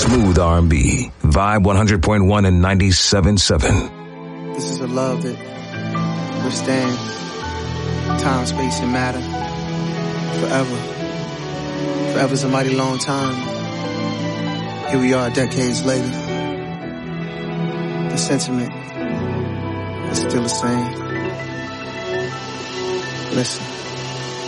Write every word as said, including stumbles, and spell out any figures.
Smooth R and B. Vibe one hundred point one and ninety-seven point seven. This is a love that withstands time, space, and matter forever. Forever's a mighty long time. Here we are decades later. The sentiment is still the same. Listen.